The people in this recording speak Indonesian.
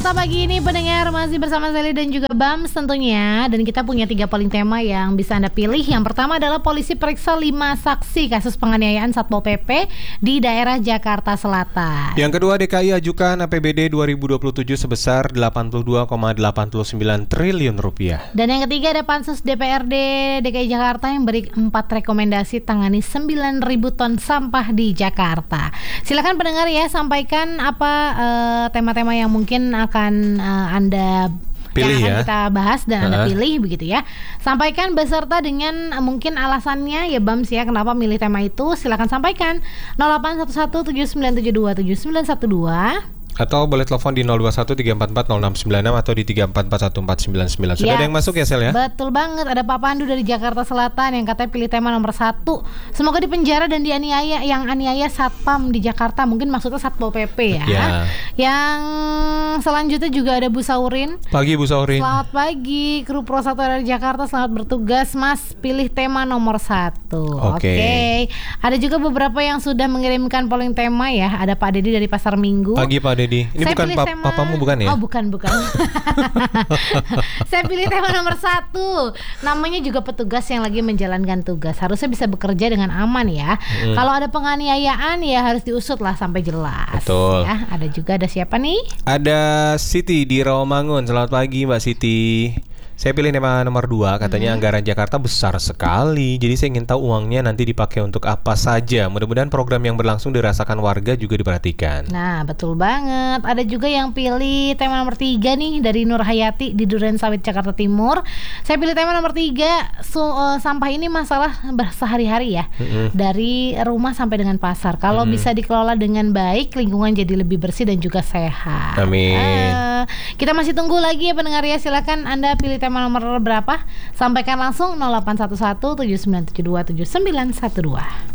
Pagi ini pendengar masih bersama Sally dan juga Bams tentunya. Dan kita punya 3 polling tema yang bisa Anda pilih. Yang pertama adalah polisi periksa 5 saksi kasus penganiayaan Satpol PP di daerah Jakarta Selatan. Yang kedua, DKI ajukan APBD 2027 sebesar 82,89 triliun rupiah. Dan yang ketiga ada Pansus DPRD DKI Jakarta yang beri 4 rekomendasi tangani 9.000 ton sampah di Jakarta. Silakan pendengar ya, sampaikan apa tema-tema yang mungkin akan Anda pilih yang akan ya, kita bahas dan Anda pilih begitu ya. Sampaikan beserta dengan mungkin alasannya ya Bams ya, kenapa milih tema itu. Silakan sampaikan 081179727912 atau boleh telepon di 0213440696 atau di 3441499. Sudah ada yang masuk ya, Sel ya? Betul banget, ada Pak Pandu dari Jakarta Selatan yang katanya pilih tema nomor 1. Semoga dipenjara dan dianiaya yang aniaya satpam di Jakarta. Mungkin maksudnya Satpol PP ya. Yang selanjutnya juga ada Bu Saurin. Pagi Bu Saurin. Selamat pagi, kru Pro 1 dari Jakarta, selamat bertugas. Mas, pilih tema nomor 1. Oke. Ada juga beberapa yang sudah mengirimkan polling tema ya. Ada Pak Dedi dari Pasar Minggu. Pagi Pak Dedi. Ini saya bukan papamu bukan ya? Oh bukan. Saya pilih tema nomor 1. Namanya juga petugas yang lagi menjalankan tugas. Harusnya bisa bekerja dengan aman ya. Kalau ada penganiayaan ya harus diusut lah sampai jelas. Betul ya. Ada siapa nih? Ada Siti di Rawamangun. Selamat pagi Mbak Siti. Saya pilih tema nomor 2, katanya anggaran Jakarta besar sekali. Jadi saya ingin tahu uangnya nanti dipakai untuk apa saja. Mudah-mudahan program yang berlangsung dirasakan warga juga diperhatikan. Nah, betul banget. Ada juga yang pilih tema nomor 3 nih dari Nur Hayati di Duren Sawit, Jakarta Timur. Saya pilih tema nomor 3. Sampah ini masalah sehari-hari ya. Dari rumah sampai dengan pasar. Kalau bisa dikelola dengan baik, lingkungan jadi lebih bersih dan juga sehat. Amin. Kita masih tunggu lagi ya pendengar ya. Silakan Anda pilih tema nomor berapa? Sampaikan langsung 081179727912.